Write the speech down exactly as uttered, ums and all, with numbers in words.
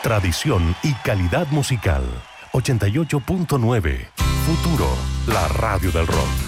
tradición y calidad musical. ochenta y ocho punto nueve. Futuro, la radio del rock.